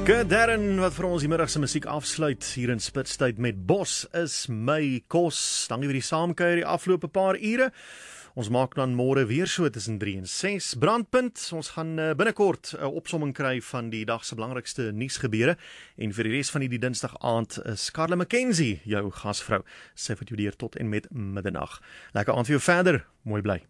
Darren, wat vir ons die middagse musiek afsluit hier in Spitstyd met Bos is my kos. Dankie vir die saamkuier die afgelope paar ure. Ons maak dan môre weer so tussen 3 en 6. Brandpunt, ons gaan binnekort 'n opsomming kry van die dag se belangrikste nuusgebeure. En vir die res van die Dinsdag aand is Carla McKenzie, jou gasvrou. Sy het jou deur tot en met middernag. Lekker aand vir jou verder. Mooi bly.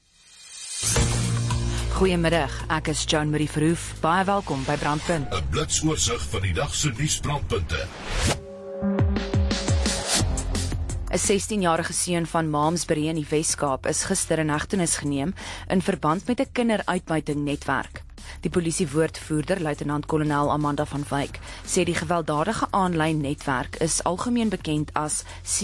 Goeiemiddag, ek is Joan Marie Verhoef. Baie welkom by Brandpunt. 'n blitsoorsig van die dag se nuusbrandpunte. 'n 16-jarige seun van Malmesbury in die Wes-Kaap is gister in hegtenis geneem in verband met 'n kinderuitbuiting netwerk. Die polisiewoordvoerder, luitenant-kolonel Amanda van Wyk, sê die gewelddadige aanlyn netwerk is algemeen bekend as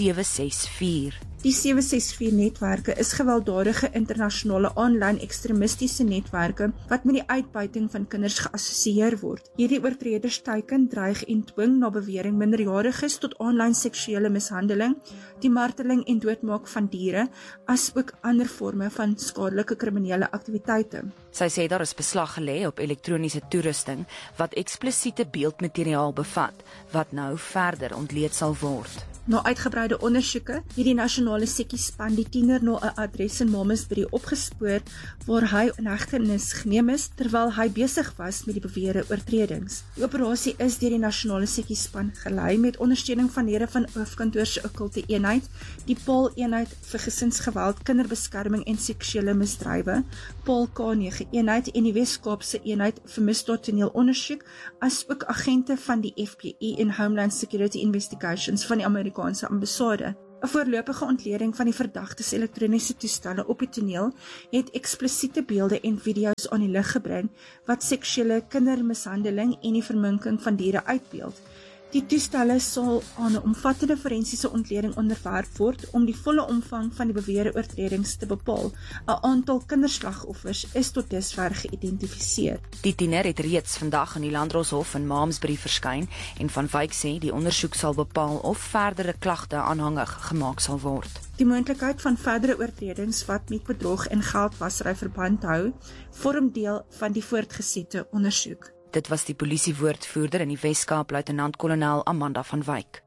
764. Die 764-netwerke is gewelddadige internasionale aanlyn ekstremistiese netwerke wat met die uitbuiting van kinders geassosieer word. Hierdie oortreders teiken, dreig en dwing na bewering minderjariges tot aanlyn seksuele mishandeling, die marteling en doodmaak van diere, asook ander forme van skadelike kriminele aktiwiteite. Sy sê daar is beslag gelê op elektroniese toerusting wat eksplisiete beeldmateriaal bevat, wat nou verder ontleed sal word. Na uitgebreide ondersoeke het die nasionale sekkiespan die tiener na 'n adres in Malmesbury opgespoor waar hy in hegtenis geneem is terwyl hy besig was met die beweerde oortredings. Die operasie is deur die nasionale sekkiespan gelei met ondersteuning van lede van Hoofkantoor se okkulte eenheid, die Paul eenheid vir gesinsgeweld, kinderbeskerming en seksuele misdrywe, Paul K9 eenheid en die Wes-Kaapse eenheid vir misdaadtoneelondersoek, asook agente van die FBI en Homeland Security Investigations van die Amerikaanse ambassade. 'n Voorlopige ontleding van die verdagtes elektroniese toestelle op die toneel het eksplisiete beelde en video's aan die lig gebring wat seksuele kindermishandeling en die verminking van diere uitbeeld. Die toestelle sal aan 'n omvattende forensiese ontleding onderwerp word om die volle omvang van die beweerde oortredings te bepaal. 'n Aantal kinderslagoffers is tot dusver geïdentifiseer. Die tiener het reeds vandag in die Landdroshof in Malmesbury verskyn en Van Wyk sê die ondersoek sal bepaal of verdere klagte aanhangig gemaak sal word. Die moontlikheid van verdere oortredings wat met bedrog en geldwasery verband hou, vorm deel van die voortgesette ondersoek. Dit was die polisiewoordvoerder in die Wes-Kaap, luitenant-kolonel Amanda van Wyk.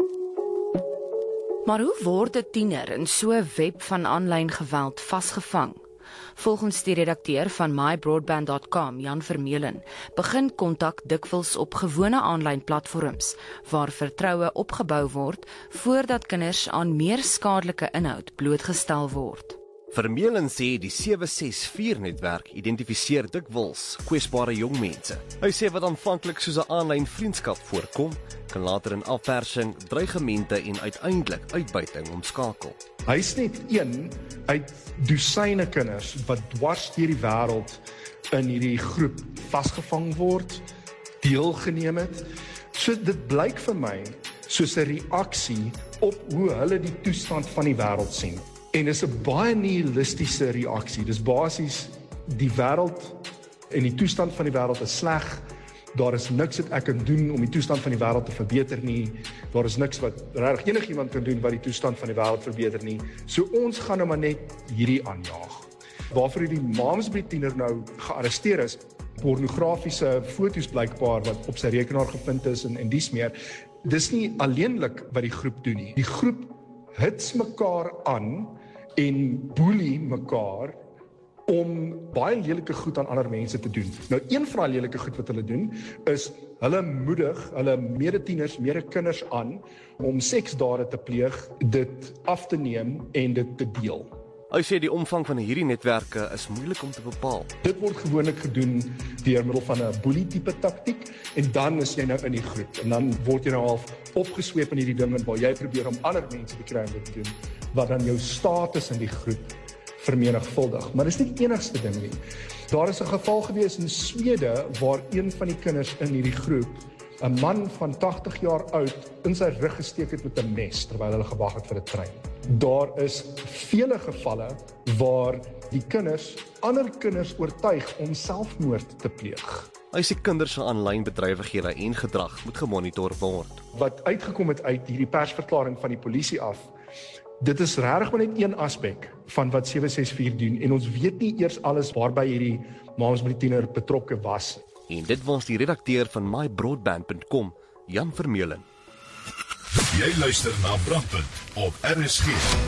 Maar hoe word 'n tiener in so 'n web van aanlyn geweld vasgevang? Volgens die redakteur van mybroadband.com, Jan Vermeulen, begin kontak dikwels op gewone aanlyn platforms waar vertroue opgebou word voordat kinders aan meer skadelike inhoud blootgestel word. Vermeulen sê die 764-netwerk identifiseer dikwels kwesbare jong mense. Hy sê wat aanvanklik soos 'n aanlyn vriendskap voorkom, kan later in afpersing, dreigemente en uiteindelik uitbuiting omskakel. Hy's net een uit dosyne kinders wat dwars deur die wêreld in hierdie groep vasgevang word, deelgeneem het. So dit blyk vir my soos 'n reaksie op hoe hulle die toestand van die wêreld sien. En dis 'n baie nihilistiese reaksie. Dis basies die wêreld en die toestand van die wêreld is sleg. Daar is niks wat ek kan doen om die toestand van die wêreld te verbeter nie. Daar is niks wat regtig enigiemand kan doen wat die toestand van die wêreld verbeter nie. So ons gaan nou maar net hierdie aanjaag. Waarvoor die Malmesbury tiener nou gearresteer is, pornografiese foto's blykbaar wat op sy rekenaar gevind is en dies meer. Dis nie alleenlik wat die groep doen nie. Die groep hits mekaar aan en boelie mekaar om baie lelike goed aan ander mense te doen. Nou, een van die lelike goed wat hulle doen, is hulle moedig hulle medetieners, medekinders aan om seksdade te pleeg, dit af te neem en dit te deel. Hy sê die omvang van hierdie netwerke is moeilik om te bepaal. Dit word gewoonlik gedoen deur middel van 'n boelie-tipe taktiek en dan is jy nou in die groep en dan word jy nou half opgesweep in hierdie ding waar jy probeer om ander mense te kry om dit te doen, wat dan jou status in die groep vermenigvuldig. Maar dis nie die enigste ding nie. Daar is 'n geval gewees in Swede waar een van die kinders in hierdie groep 'n man van 80 jaar oud in sy rug gesteek het met 'n mes terwyl hulle gewag het vir 'n trein. Daar is vele gevalle waar die kinders ander kinders oortuig om selfmoord te pleeg. Hy sê kinders se aanlyn bedrywighede en gedrag moet gemonitor word. Wat uitgekom het uit hierdie persverklaring van die polisie af, dit is regtig maar net een aspek van wat 764 doen en ons weet nie eers alles waarby hierdie Malmesbury tiener betrokke was. En dit was die redakteur van mybroadband.com, Jan Vermeulen. Jy luister na Brandpunt op RSG.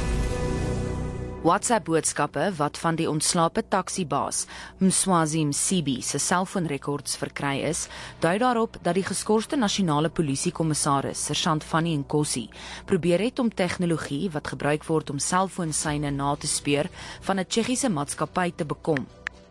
WhatsApp-boodskappe wat van die ontslape taksibaas Mswazi Msibi se selfoonrekords verkry is, dui daarop dat die geskorste nasionale polisiekommissaris, Sergeant Fanny Nkosi, probeer het om tegnologie wat gebruik word om selfoonsyne na te speur van 'n Tsjechiese maatskappy te bekom.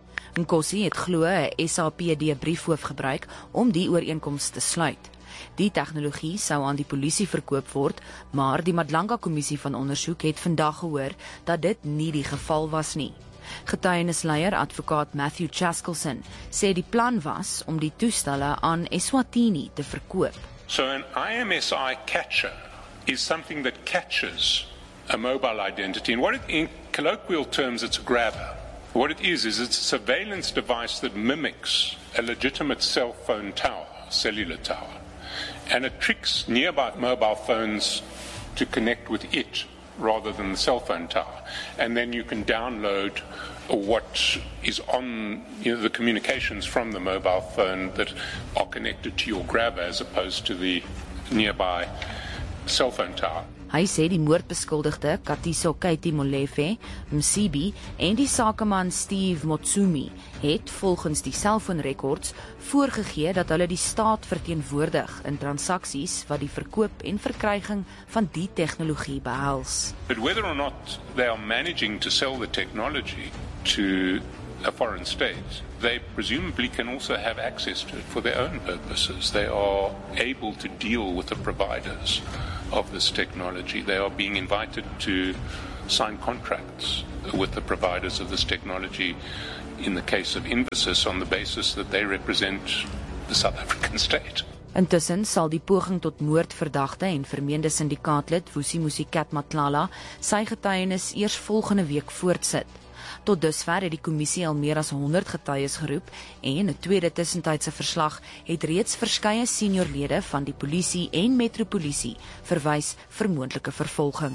Nkosi het glo 'n SAPD briefhoof gebruik om die ooreenkoms te sluit. Die tegnologie sou aan die polisie verkoop word, maar die Madlanga-kommissie van ondersoek het vandag gehoor dat dit nie die geval was nie. Getuienisleier advokaat Matthew Chaskelson sê die plan was om die toestelle aan Eswatini te verkoop. So an IMSI catcher is something that catches a mobile identity. And in colloquial terms, it's a grabber. What it is it's a surveillance device that mimics a legitimate cell phone tower, cellular tower. And it tricks nearby mobile phones to connect with it rather than the cell phone tower. And then you can download what is on the communications from the mobile phone that are connected to your grabber as opposed to the nearby cell phone tower. Hy sê die moordbeskuldigde Katiso Katie Molefe, Msibi en die sakeman Steve Motsumi het volgens die selfoonrekords voorgegee dat hulle die staat verteenwoordig in transaksies wat die verkoop en verkryging van die tegnologie behels. But whether or not they are managing to sell the technology to a foreign state, they presumably can also have access to it for their own purposes. They are able to deal with the providers of this technology. They are being invited to sign contracts with the providers of this technology in the case of Infosys on the basis that they represent the South African state. Intussen sal die poging tot moordverdagte en vermeende syndikaatlid Vusimusi Matlala sy getuienis eers volgende week voortsit. Tot dusver het die kommissie al meer as 100 getuies geroep en 'n tweede tussentydse verslag het reeds verskeie seniorlede van die polisie en metropolisie verwys vir moontlike vervolging.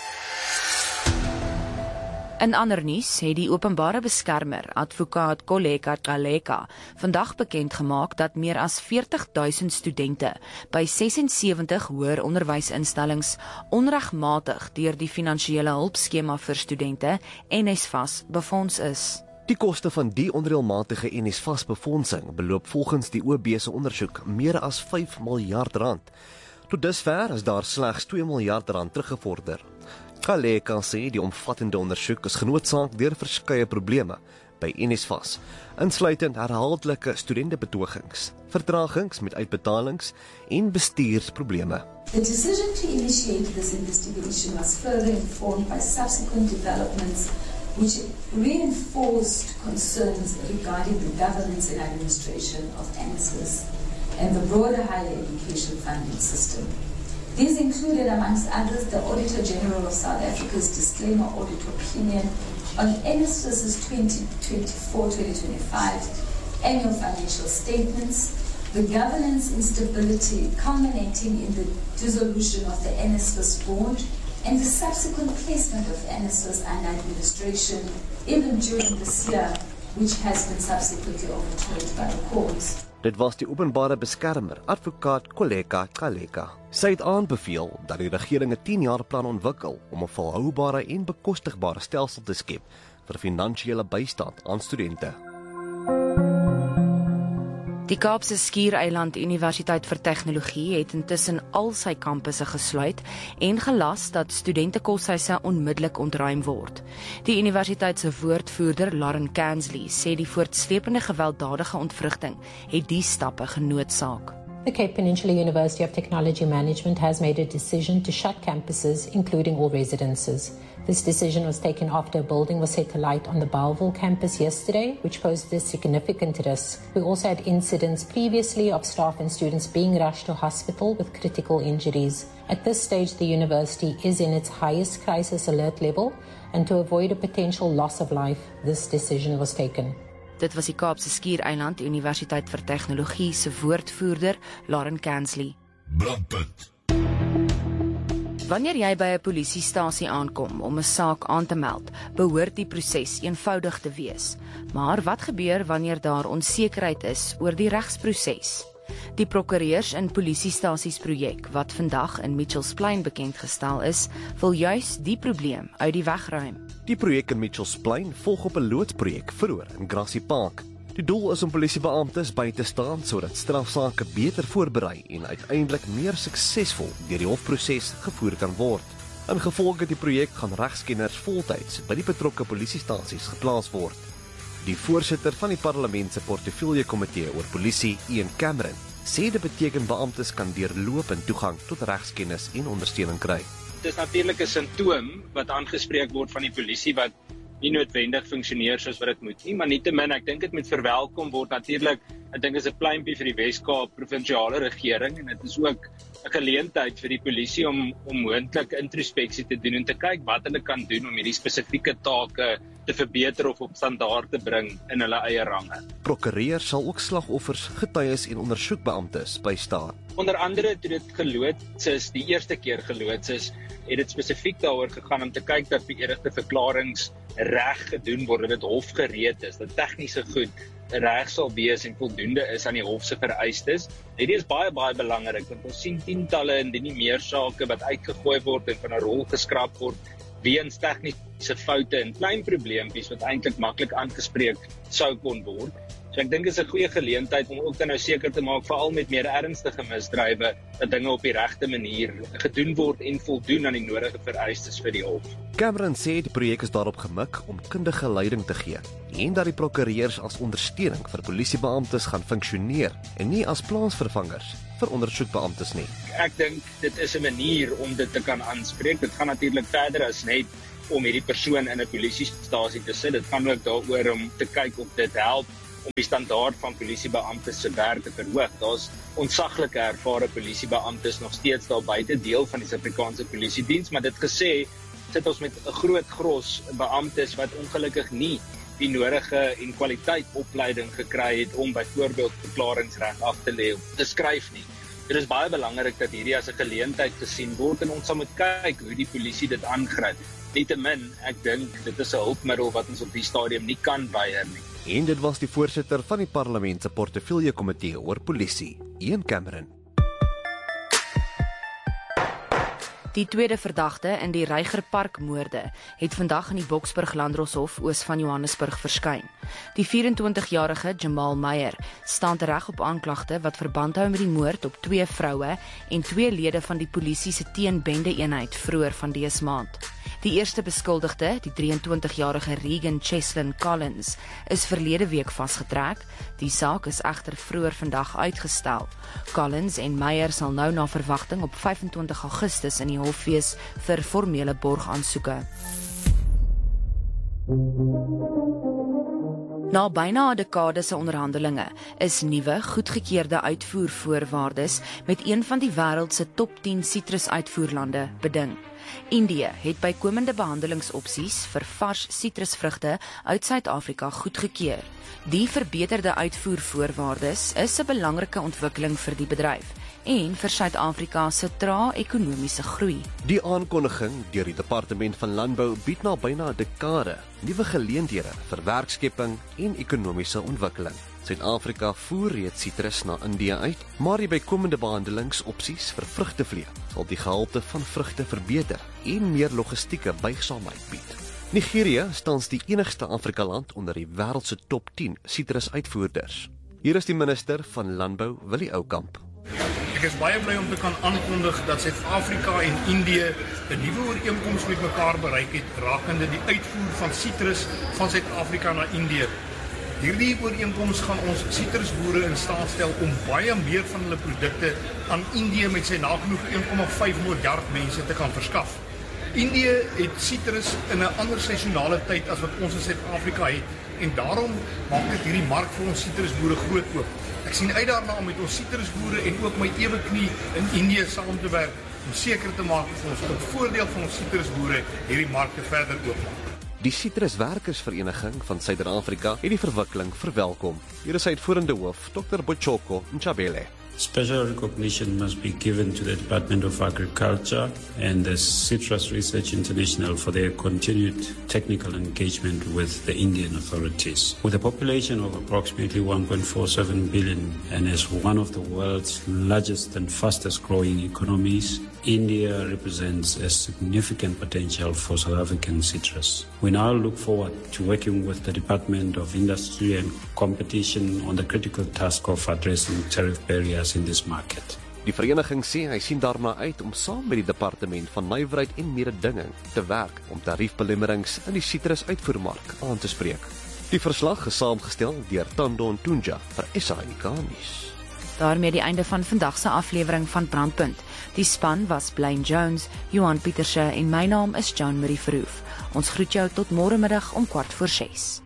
In ander nuus het die openbare beskermer, advokaat Koleka Kaleka, vandag bekend gemaak dat meer as 40.000 studente by 76 hoër onderwysinstellings onregmatig deur die finansiële hulpskema vir studente NSFAS befonds is. Die koste van die onreëlmatige NSFAS befondsing beloop volgens die OB se ondersoek meer as 5 miljard rand. Tot dusver is daar slegs 2 miljard rand teruggevorder. Kaleka sê die omvattende ondersoek is genoodsaak deur verskeie probleme by NSFAS, insluitend herhaaldelike studentebetogings, vertragings met uitbetalings en bestuursprobleme. The decision to initiate this investigation was further informed by subsequent developments which reinforced concerns regarding the governance and administration of NSFAS and the broader higher education funding system. These included, amongst others, the Auditor General of South Africa's disclaimer audit opinion on NSFAS's 2024-2025 annual financial statements, the governance instability culminating in the dissolution of the NSFAS board, and the subsequent placement of NSFAS under administration even during this year, which has been subsequently overturned by the courts. Dit was die openbare beskermer, advokaat Koleka Kaleka. Sy het aanbeveel dat die regering 'n 10-jaar plan ontwikkel om 'n volhoubare en bekostigbare stelsel te skep vir finansiële bystand aan studente. Die Kaapse Skiereiland Universiteit vir Tegnologie het intussen al sy kampusse gesluit en gelas dat studentekoshuise onmiddellik ontruim word. Die universiteit se woordvoerder, Lauren Kansley, sê die voortsleepende gewelddadige ontwrigting het die stappe genoodsaak. The Cape Peninsula University of Technology Management has made a decision to shut campuses, including all residences. This decision was taken after a building was set alight on the Bellville campus yesterday, which posed a significant risk. We also had incidents previously of staff and students being rushed to hospital with critical injuries. At this stage, the university is in its highest crisis alert level, and to avoid a potential loss of life, this decision was taken. Dit was die Kaapse Skiereiland Universiteit vir Tegnologie se woordvoerder, Lauren Kansley. Brandpunt. Wanneer jy by 'n polisiestasie aankom om 'n saak aan te meld, behoort die proses eenvoudig te wees. Maar wat gebeur wanneer daar onsekerheid is oor die regsproses? Die prokureurs in polisiestasies projek, wat vandag in Mitchells Plain bekend gestel is, wil juis die probleem uit die weg ruim. Die projek in Mitchells Plain volg op 'n loodsprojek vroeër in Grassy Park. Die doel is om polisiebeamptes by te staan sodat strafsake beter voorberei en uiteindelik meer suksesvol deur die hofproses gevoer kan word. Ingevolge het die projek gaan regskenners voltyds by die betrokke polisiestasies geplaas word. Die voorsitter van die parlement se portefeuljekomitee oor polisie, Ian Cameron, sê dit beteken beamptes kan deurlopend toegang tot regskennis en ondersteuning kry. Dit is natuurlik 'n simptoom wat aangespreek word van die polisie wat nie noodwendig funksioneer soos wat dit moet nie, maar nietemin, ek dink dit moet verwelkom word natuurlik. Ek dink dit is 'n pluimpie vir die Wes-Kaap provinsiale regering en dit is ook 'n geleentheid vir die polisie om moontlik introspeksie te doen en te kyk wat hulle kan doen om hierdie spesifieke take te verbeter of op standaard te bring in hulle eie range. Prokureurs sal ook slagoffers, getuies en ondersoekbeamptes bystaan. Onder andere toe dit geloods is, die eerste keer geloods is, het dit spesifiek daaroor gegaan om te kyk dat beëdigde verklaringe reg gedoen word, dat dit hofgereed is, dat tegniese goed reg sal wees en voldoende is aan die hof se vereistes. Hierdie is baie belangrik, want ons sien tientalle en nie meer sake wat uitgegooi word en van 'n rol geskraap word weens tegniese foute en klein probleempies wat eintlik maklik aangespreek sou kon word. So ek dink dit is 'n goeie geleentheid om ook dan nou seker te maak, veral met meer ernstige misdrywe, dat dinge op die regte manier gedoen word en voldoen aan die nodige vereistes vir die hof. Cameron sê die projek is daarop gemik om kundige leiding te gee en dat die prokureurs as ondersteuning vir polisiebeamptes gaan funksioneer en nie as plaasvervangers vir ondersoekbeamptes nie. Ek dink dit is 'n manier om dit te kan aanspreek. Dit gaan natuurlik verder as net om hierdie persoon in 'n polisiestasie te sit. Dit gaan ook daaroor om te kyk of dit help om die standaard van polisiebeamptes se werk te verhoog. Daar's ontsaglike ervare polisiebeamptes nog steeds daar buite deel van die Suid-Afrikaanse polisiediens, maar dit gesê, sit ons met 'n groot gros beamptes wat ongelukkig nie die nodige en kwaliteit opleiding gekry het om byvoorbeeld verklaringsreg af te lê of te skryf nie. Dit is baie belangrik dat hierdie as 'n geleentheid gesien word en ons sal moet kyk hoe die polisie dit aangryp. Nietemin, ek dink dit is 'n hulpmiddel wat ons op die stadium nie kan weier nie. En dit was die voorsitter van die parlement se portefeuljekomitee oor polisie, Ian Cameron. Die tweede verdagte in die Reigerpark-moorde het vandag in die Boksburg Landdroshof oos van Johannesburg verskyn. Die 24-jarige Jamal Meyer staan reg op aanklagte wat verband hou met die moord op 2 vroue en 2 lede van die polisie se teenbende-eenheid vroeër van dese maand. Die eerste beskuldigde, die 23-jarige Regan Cheslin Collins, is verlede week vasgetrek. Die saak is egter vroeër vandag uitgestel. Collins en Meyer sal nou na verwagting op 25 Augustus in die hof wees vir formele borgaansoeke. Na byna 'n dekade se onderhandelinge is nuwe, goedgekeurde uitvoervoorwaardes met een van die wêreld se top 10 sitrusuitvoerlande beding. Indië het bykomende behandelingsopsies vir vars sitrusvrugte uit Suid-Afrika goedgekeur. Die verbeterde uitvoervoorwaardes is 'n belangrike ontwikkeling vir die bedryf en vir Suid-Afrika se trae ekonomiese groei. Die aankondiging deur die Departement van Landbou bied na byna 'n dekade nuwe geleenthede vir werkskepping en ekonomiese ontwikkeling. Suid-Afrika voer reeds sitrus na Indië uit, maar die bykomende behandelingsopsies vir vrugtevlee sal die gehalte van vrugte verbeter en meer logistieke buigsaamheid bied. Nigerië staan die enigste Afrika-land onder die wêreld se top 10 sitrusuitvoerders. Hier is die minister van Landbou, Willie Oukamp. Ek is baie bly om te kan aankondig dat Suid-Afrika en Indië 'n nuwe ooreenkoms met mekaar bereik het rakende die uitvoer van sitrus van Suid-Afrika na Indië. Hierdie ooreenkoms gaan ons sitrusboere in staat stel om baie meer van hulle produkte aan Indië met sy nagenoeg 1,5 miljard mense te kan verskaf. Indië het sitrus in 'n ander seisonale tyd as wat ons in Suid-Afrika het en daarom maak dit hierdie mark vir ons sitrusboere groot oop. Ek sien uit daarna om met ons sitrusboere en ook my ewe knie in Indië saam te werk om seker te maak dat ons tot voordeel van ons sitrusboere hierdie markte verder oopmaak. Die Sitruswerkersvereniging van Suider-Afrika het die verwikkeling verwelkom. Hier is sy uitvoerende hoof, Dr. Bochoko Nchabele. Special recognition must be given to the Department of Agriculture and the Citrus Research International for their continued technical engagement with the Indian authorities. With a population of approximately 1.47 billion and as one of the world's largest and fastest growing economies, India represents a significant potential for South African citrus. We now look forward to working with the Department of Industry and Competition on the critical task of addressing tariff barriers in this market. Die vereniging sê hy sien daarna uit om saam met die Departement van Nywerheid en Mededinging te werk om tariefbelemmerings in die sitrusuitvoermark aan te spreek. Die verslag is saamgestel deur Tando Ntunja vir SAK nuus. Daarmee die einde van vandag se aflewering van Brandpunt. Die span was Blaine Jones, Johan Pieterse en my naam is Jean Marie Verhoef. Ons groet jou tot môre middag om 5:15.